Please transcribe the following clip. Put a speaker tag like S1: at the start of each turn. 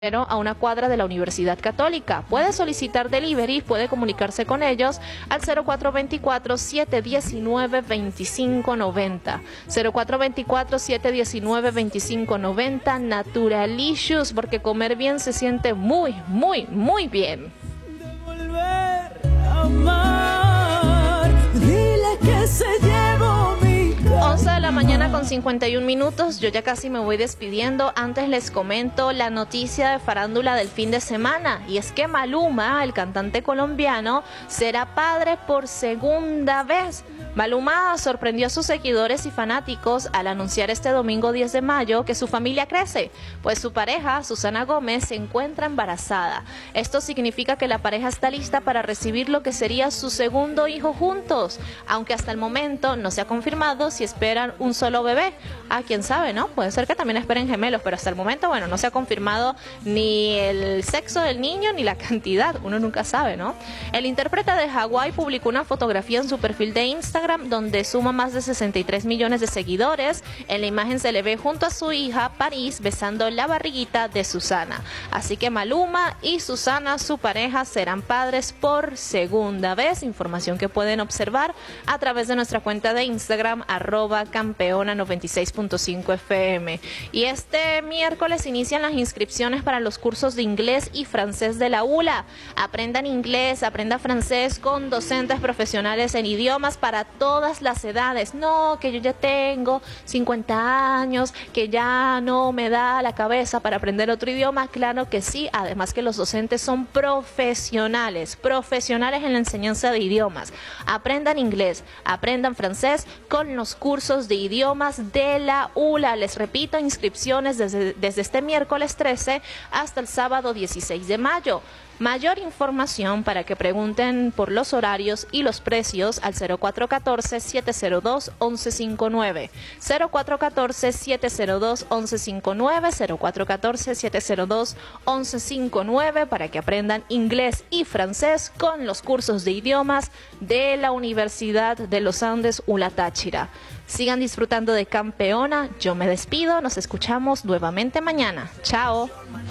S1: Pero a una cuadra de la Universidad Católica. Puede solicitar delivery, puede comunicarse con ellos al 0424-719-2590. 0424-719-2590. Naturalicious, porque comer bien se siente muy, muy, muy bien.
S2: De volver a amar, dile que se llevó mi
S1: 11 de la mañana con 51 minutos, yo ya casi me voy despidiendo. Antes les comento la noticia de farándula del fin de semana, y es que Maluma, el cantante colombiano, será padre por segunda vez. Maluma sorprendió a sus seguidores y fanáticos al anunciar este domingo 10 de mayo que su familia crece, pues su pareja, Susana Gómez, se encuentra embarazada. Esto significa que la pareja está lista para recibir lo que sería su segundo hijo juntos, aunque hasta el momento no se ha confirmado si esperan un solo bebé. Quién sabe, ¿no? Puede ser que también esperen gemelos, pero hasta el momento, bueno, no se ha confirmado ni el sexo del niño ni la cantidad. Uno nunca sabe, ¿no? El intérprete de Hawái publicó una fotografía en su perfil de Instagram donde suma más de 63 millones de seguidores. En la imagen se le ve junto a su hija París besando la barriguita de Susana. Así que Maluma y Susana, su pareja, serán padres por segunda vez. Información que pueden observar a través de nuestra cuenta de Instagram @campeona96.5 FM. Y este miércoles inician las inscripciones para los cursos de inglés y francés de la ULA. Aprendan inglés, aprenda francés con docentes profesionales en idiomas para todas las edades. No, que yo ya tengo 50 años, que ya no me da la cabeza para aprender otro idioma. Claro que sí, además que los docentes son profesionales en la enseñanza de idiomas. Aprendan inglés, aprendan francés con los cursos de idiomas de la ULA. Les repito, inscripciones desde este miércoles 13 hasta el sábado 16 de mayo. Mayor información para que pregunten por los horarios y los precios al 0414-702-1159. 0414-702-1159, 0414-702-1159 para que aprendan inglés y francés con los cursos de idiomas de la Universidad de los Andes ULA Táchira. Sigan disfrutando de Campeona. Yo me despido. Nos escuchamos nuevamente mañana. Chao.